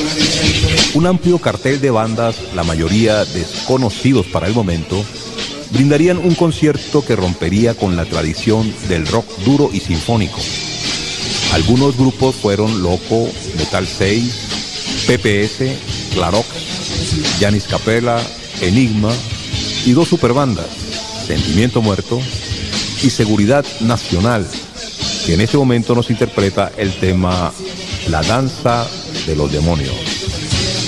Un amplio cartel de bandas, la mayoría desconocidos para el momento, brindarían un concierto que rompería con la tradición del rock duro y sinfónico. Algunos grupos fueron Loco, Metal 6, PPS, Clarox, Janis Capella, Enigma y dos superbandas, Sentimiento Muerto y Seguridad Nacional, que en este momento nos interpreta el tema La Danza de los Demonios.